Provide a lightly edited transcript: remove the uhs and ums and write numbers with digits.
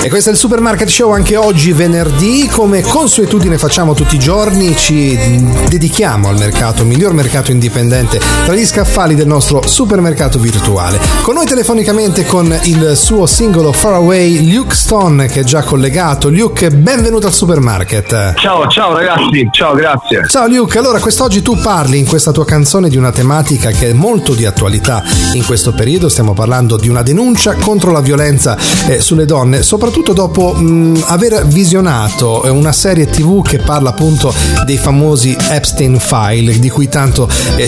E questo è il Supermarket Show anche oggi venerdì. Come consuetudine facciamo tutti i giorni, ci dedichiamo al mercato, miglior mercato indipendente tra gli scaffali del nostro supermercato virtuale. Con noi telefonicamente con il suo singolo Far Away Luke Stone, che è già collegato. Luke, benvenuto al Supermarket. Ciao ragazzi, ciao, grazie. Ciao Luke, allora quest'oggi tu parli in questa tua canzone di una tematica che è molto di attualità in questo periodo. Stiamo parlando di una denuncia contro la violenza sulle donne, soprattutto dopo aver visionato una serie TV che parla appunto dei famosi Epstein File, di cui tanto